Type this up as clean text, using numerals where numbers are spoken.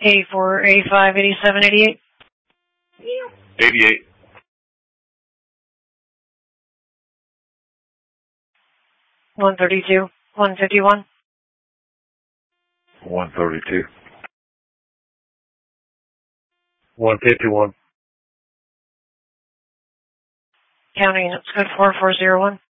84, 85, 87, 88. 88. 132, 151. 132. 151. County units code 4401.